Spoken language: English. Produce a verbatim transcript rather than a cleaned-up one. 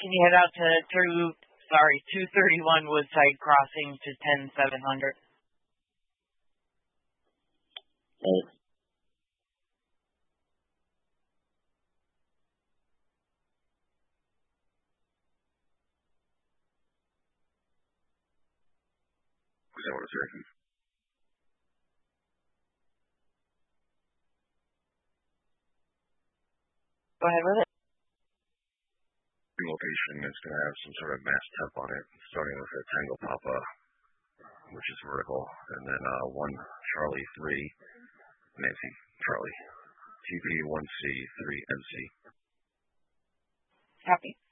Can you head out to two, sorry, two thirty-one Woodside Crossing to ten seven hundred? Right. Is that what it's saying? Go ahead with it. The location is going to have some sort of mass temp on it, starting with a Tango Papa, which is vertical, and then uh, one Charlie three, Nancy Charlie, T P one C three N C. Copy.